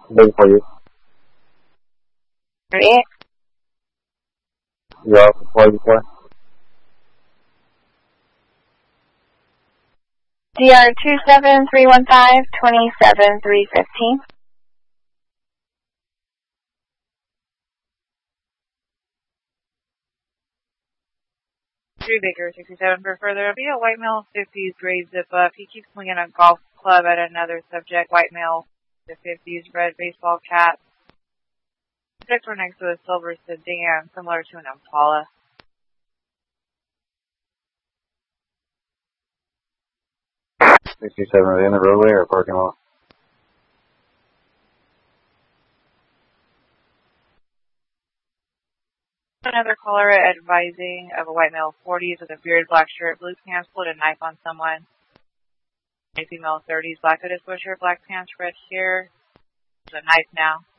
Waiting for you. 38. You're off the 44. DR 27315 27315. Baker 67 for further via white male 50s grade zip up. He keeps swinging a golf club at another subject. White male the 50s red baseball cap. Subjects were next to a silver sedan similar to an Impala. 67, are they in the roadway or parking lot? Another caller advising of a white male 40s with a beard, black shirt, blue pants, pulled a knife on someone. A female 30s, black hooded sweatshirt, black pants, red hair. There's a knife now.